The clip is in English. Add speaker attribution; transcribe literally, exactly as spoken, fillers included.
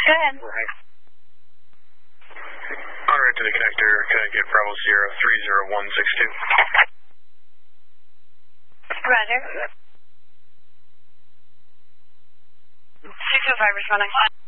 Speaker 1: Go ahead.
Speaker 2: Right. En route to the connector, can I get Bravo zero three zero one six two?
Speaker 1: Roger. six oh five responding.